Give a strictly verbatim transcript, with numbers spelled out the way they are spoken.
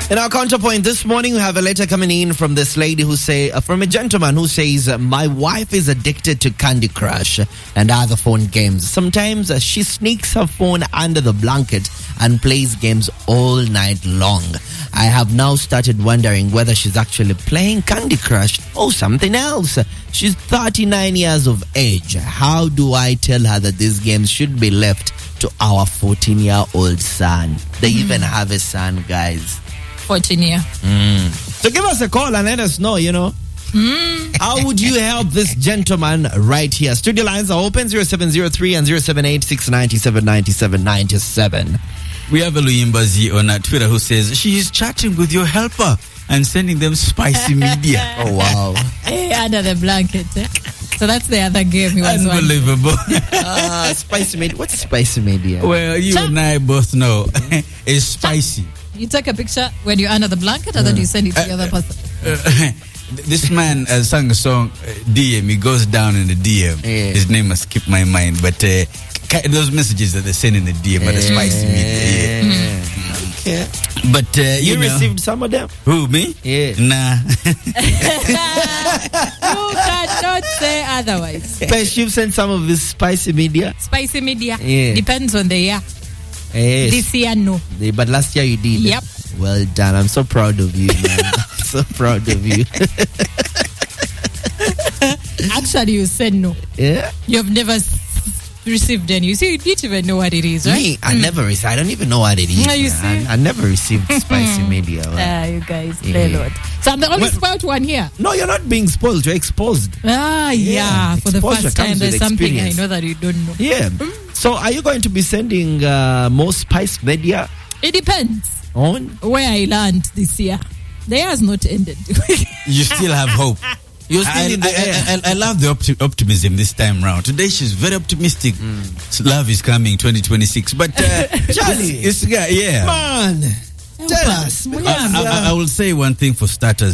In our counterpoint this morning, we have a letter coming in from this lady who say, uh, from a gentleman who says, my wife is addicted to Candy Crush and other phone games. Sometimes uh, she sneaks her phone under the blanket and plays games all night long. I have now started wondering whether she's actually playing Candy Crush or something else. She's thirty-nine years of age. How do I tell her that these games should be left to our fourteen-year-old son? They mm. even have a son, guys. fourteen year. Mm. So give us a call and let us know, you know. Mm. How would you help this gentleman right here? Studio lines are open, zero seven zero three and zero seven eight six nine seven nine seven nine seven. We have a Luyimbazi on Twitter who says, she is chatting with your helper and sending them spicy media. Oh, wow. Hey, under the blanket. Eh? So that's the other game he was Unbelievable. Ah, spicy media. What's spicy media? Well, you Ch- and I both know. It's spicy. Ch- you take a picture when you're under the blanket, and then you send it to the other person. Uh, this man uh, sang a song, uh, D M. He goes down in the D M. Yeah. His name must skip my mind, but uh, those messages that they send in the D M are the spicy media. Yeah. Mm. Okay. But uh, you, you know, received some of them? Who, me? Yeah. Nah. You cannot say otherwise. But you've sent some of this spicy media? Spicy media? Yeah. Depends on the year. Yes. This year, no. But last year you did. Yep. Well done. I'm so proud of you, man. I'm so proud of you. Actually, you said no. Yeah? You've never s- received any. You see, you didn't even know what it is, right? Me, I mm. never received. I don't even know what it is. No, you see? I, I never received spicy media. Ah, uh, you guys, yeah. play Lord. So I'm the only Well, spoiled one here. No, you're not being spoiled. You're exposed. Ah, yeah. Yeah, For the exposure first time, comes there's with something experience. I know that you don't know. Yeah. Mm. So are you going to be sending uh, more spice media It depends on? where I land this year. The year has not ended. You still have hope. You're still I, in the I, air. I, I, I love the opti- optimism this time round. Today she's very optimistic. Mm. Love is coming twenty twenty-six. But uh, Charlie, it's, it's, yeah. Man, tell us. I, I, I will say one thing for starters.